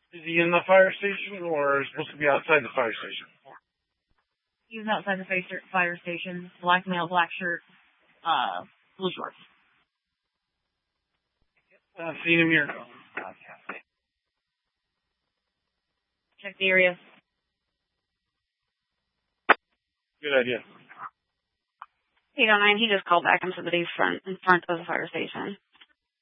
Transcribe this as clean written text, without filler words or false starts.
Is he in the fire station or is he supposed to be outside the fire station? He was outside the fire station. Black male, black shirt, blue shorts. Seen him here. Check the area. Good idea. 809, he just called back and said that he's in front of the fire station.